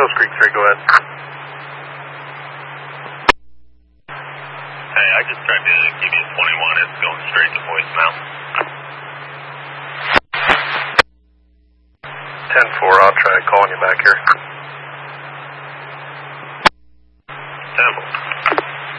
Hills Creek 3, go ahead. Hey, I just tried to give you 21. It's going straight to voicemail. 10-4, I'll try calling you back here.